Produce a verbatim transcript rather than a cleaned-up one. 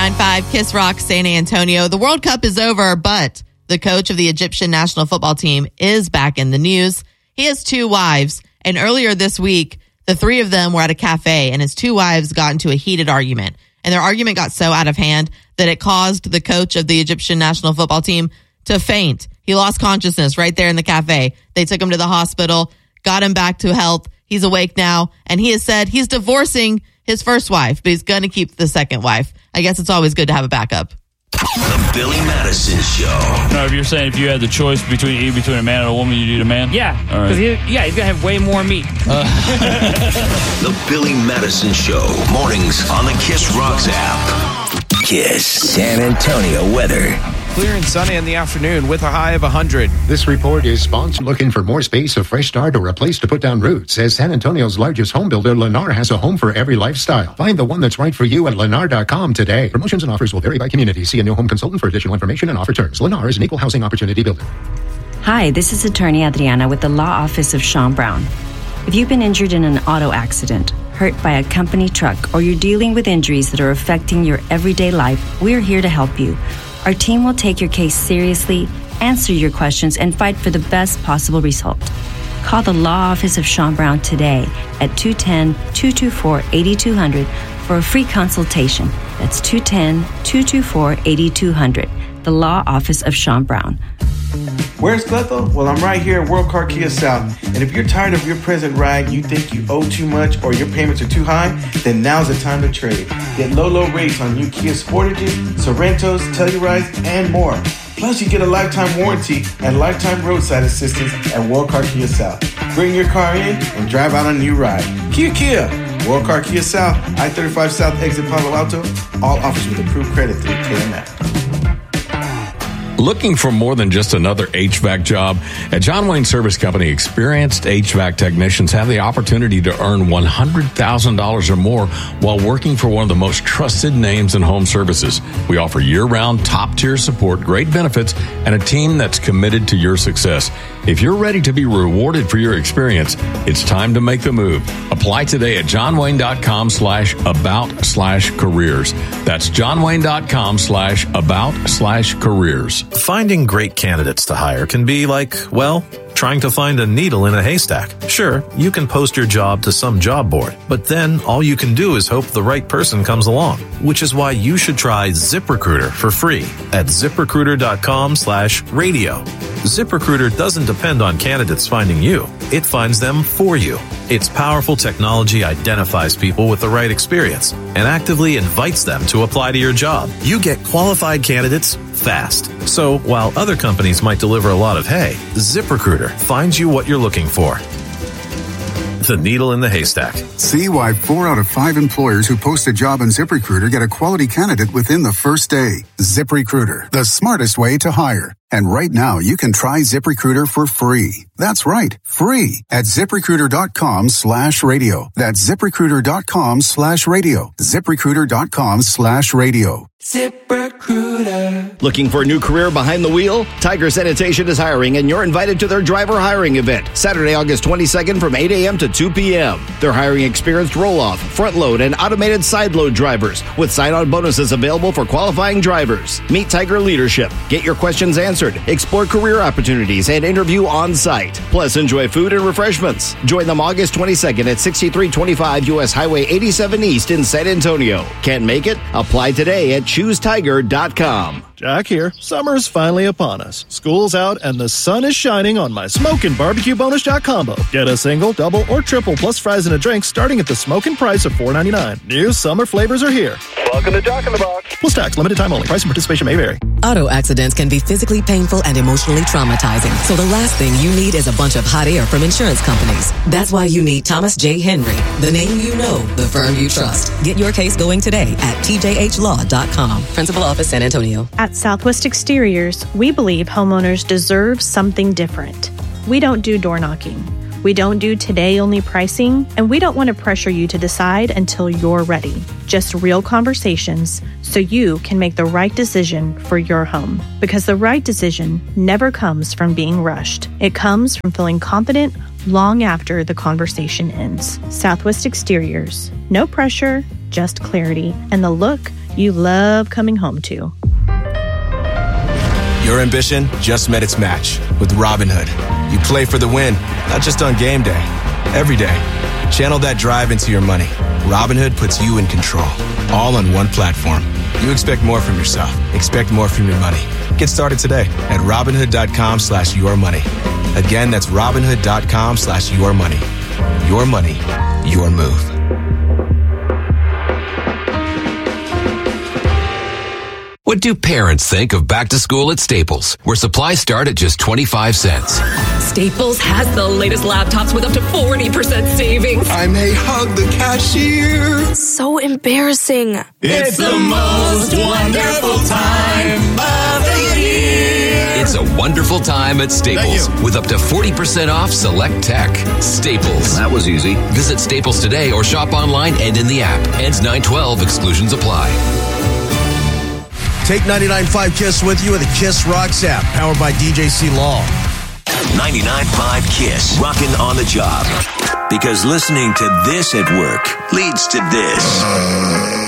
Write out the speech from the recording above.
ninety-nine point five Kiss Rock, San Antonio. The World Cup is over, but the coach of the Egyptian national football team is back in the news. He has two wives, and earlier this week, the three of them were at a cafe, and his two wives got into a heated argument. And their argument got so out of hand that it caused the coach of the Egyptian national football team to faint. He lost consciousness right there in the cafe. They took him to the hospital, got him back to health. He's awake now, and he has said he's divorcing his first wife, but he's going to keep the second wife. I guess it's always good to have a backup. The Billy Madison Show. No, if you're saying if you had the choice between between a man and a woman, you'd eat a man? Yeah. All right. He, yeah, he's going to have way more meat. Uh. The Billy Madison Show. Mornings on the Kiss Rocks app. Kiss San Antonio weather. Clear and sunny in the afternoon with a high of one hundred. This report is sponsored. Looking for more space, a fresh start, or a place to put down roots? As San Antonio's largest home builder, Lennar has a home for every lifestyle. Find the one that's right for you at lennar dot com today. Promotions and offers will vary by community. See a new home consultant for additional information and offer terms. Lennar is an equal housing opportunity builder. Hi, this is attorney Adriana with the Law Office of Sean Brown. If you've been injured in an auto accident, hurt by a company truck, or you're dealing with injuries that are affecting your everyday life, we're here to help you. Our team will take your case seriously, answer your questions, and fight for the best possible result. Call the Law Office of Sean Brown today at two one zero, two two four, eight two zero zero for a free consultation. That's two one zero, two two four, eight two zero zero. The Law Office of Sean Brown. Where's Bethel? Well, I'm right here at World Car Kia South. And if you're tired of your present ride, you think you owe too much, or your payments are too high, then now's the time to trade. Get low, low rates on new Kia Sportages, Sorrentos, Tellurides, and more. Plus, you get a lifetime warranty and lifetime roadside assistance at World Car Kia South. Bring your car in and drive out on a new ride. Kia Kia! World Car Kia South, I thirty-five South exit Palo Alto. All offers with approved credit through K M F. Looking for more than just another H V A C job? At John Wayne Service Company, experienced H V A C technicians have the opportunity to earn one hundred thousand dollars or more while working for one of the most trusted names in home services. We offer year-round, top-tier support, great benefits, and a team that's committed to your success. If you're ready to be rewarded for your experience, it's time to make the move. Apply today at johnwayne.com slash about slash careers. That's johnwayne.com slash about slash careers. Finding great candidates to hire can be like, well, trying to find a needle in a haystack. Sure, you can post your job to some job board, but then all you can do is hope the right person comes along, which is why you should try ZipRecruiter for free at ziprecruiter.com slash radio. ZipRecruiter doesn't depend on candidates finding you. It finds them for you. Its powerful technology identifies people with the right experience and actively invites them to apply to your job. You get qualified candidates fast. So while other companies might deliver a lot of hay, ZipRecruiter finds you what you're looking for. The needle in the haystack. See why four out of five employers who post a job on ZipRecruiter get a quality candidate within the first day. ZipRecruiter, the smartest way to hire. And right now, you can try ZipRecruiter for free. That's right, free at ZipRecruiter.com slash radio. That's ZipRecruiter.com slash radio. ZipRecruiter.com slash radio. ZipRecruiter. Looking for a new career behind the wheel? Tiger Sanitation is hiring, and you're invited to their driver hiring event, Saturday, August twenty-second from eight a.m. to two p.m. They're hiring experienced roll-off, front-load, and automated side-load drivers with sign-on bonuses available for qualifying drivers. Meet Tiger leadership, get your questions answered, explore career opportunities, and interview on-site. Plus, enjoy food and refreshments. Join them August twenty-second at sixty-three twenty-five U S Highway eighty-seven East in San Antonio. Can't make it? Apply today at choose tiger dot com. Jack here. Summer's finally upon us. School's out and the sun is shining on my Smokin' Barbecue Bonus Jack Combo. Get a single, double, or triple plus fries and a drink starting at the smokin' price of four ninety-nine. New summer flavors are here. Welcome to Jack in the Box. Plus tax, limited time only. Price and participation may vary. Auto accidents can be physically painful and emotionally traumatizing. So the last thing you need is a bunch of hot air from insurance companies. That's why you need Thomas J. Henry, the name you know, the firm you trust. Get your case going today at T J H law dot com. Principal Office, San Antonio. At Southwest Exteriors, we believe homeowners deserve something different. We don't do door knocking. We don't do today-only pricing, and we don't want to pressure you to decide until you're ready. Just real conversations so you can make the right decision for your home. Because the right decision never comes from being rushed. It comes from feeling confident long after the conversation ends. Southwest Exteriors. No pressure, just clarity, and the look you love coming home to. Your ambition just met its match with Robinhood. You play for the win, not just on game day, every day. Channel that drive into your money. Robinhood puts you in control, all on one platform. You expect more from yourself. Expect more from your money. Get started today at Robinhood.com slash your money. Again, that's Robinhood.com slash your money. Your money, your move. What do parents think of back to school at Staples, where supplies start at just twenty-five cents? Staples has the latest laptops with up to forty percent savings. I may hug the cashier. So embarrassing. It's the most wonderful time of the year. It's a wonderful time at Staples with up to forty percent off select tech. Staples. That was easy. Visit Staples today or shop online and in the app. Ends nine twelve. Exclusions apply. Take ninety-nine point five KISS with you with the KISS Rocks app, powered by D J C Law. ninety-nine point five KISS, rocking on the job. Because listening to this at work leads to this.